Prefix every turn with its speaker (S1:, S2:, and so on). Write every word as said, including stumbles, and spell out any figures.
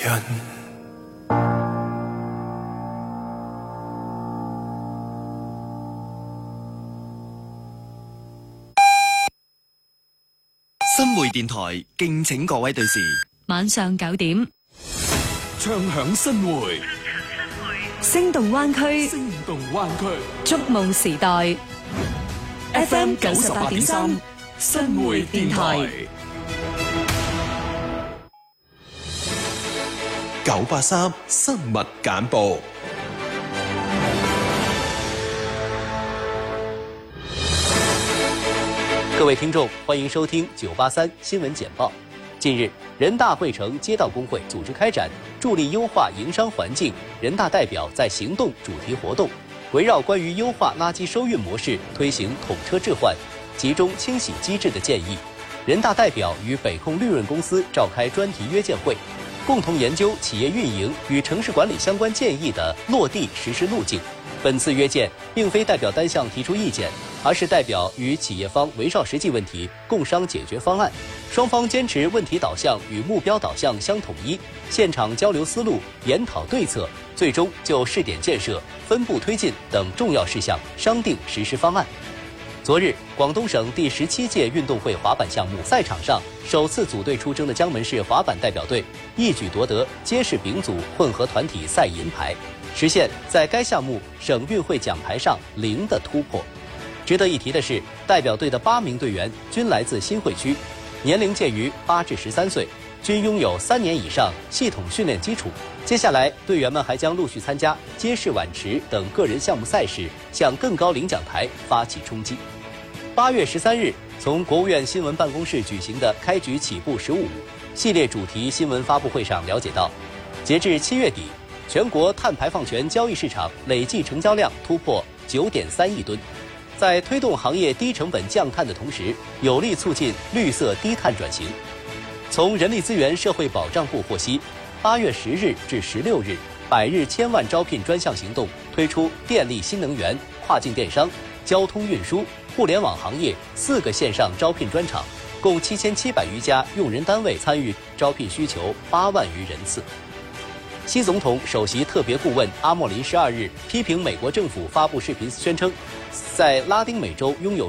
S1: 人。
S2: 新匯電台敬請各位對視，
S3: 晚上九點，
S1: 唱響新匯，
S3: 聲動灣區，
S1: 聲動灣區，
S3: 觸夢時代 ，F M 九十八點三，新匯電台，
S1: 九八三新聞簡報。
S4: 各位听众，欢迎收听九八三新闻简报。近日，人大汇成街道工会组织开展助力优化营商环境人大代表在行动主题活动，围绕关于优化垃圾收运模式、推行统车置换、集中清洗机制的建议，人大代表与北控绿润公司召开专题约见会，共同研究企业运营与城市管理相关建议的落地实施路径。本次约见并非代表单项提出意见，而是代表与企业方围绕实际问题共商解决方案，双方坚持问题导向与目标导向相统一，现场交流思路，研讨对策，最终就试点建设、分步推进等重要事项商定实施方案。昨日，广东省第十七届运动会滑板项目赛场上，首次组队出征的江门市滑板代表队一举夺得街式丙组混合团体赛银牌，实现在该项目省运会奖牌上零的突破。值得一提的是，代表队的八名队员均来自新会区，年龄介于八至十三岁，均拥有三年以上系统训练基础。接下来，队员们还将陆续参加街式碗池等个人项目赛事，向更高领奖台发起冲击。八月十三日，从国务院新闻办公室举行的开局起步十五系列主题新闻发布会上了解到，截至七月底，全国碳排放权交易市场累计成交量突破九点三亿吨。在推动行业低成本降碳的同时，有力促进绿色低碳转型。从人力资源社会保障部获悉，八月十日至十六日，百日千万招聘专项行动推出电力新能源、跨境电商、交通运输、互联网行业四个线上招聘专场，共七千七百余家用人单位参与招聘，需求八万余人次。习总统首席特别顾问阿莫林十二日批评美国政府发布视频宣称，在拉丁美洲拥有